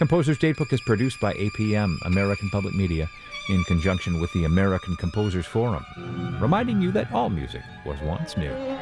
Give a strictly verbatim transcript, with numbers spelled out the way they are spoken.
Composer's Datebook is produced by A P M, American Public Media, in conjunction with the American Composers Forum, reminding you that all music was once new.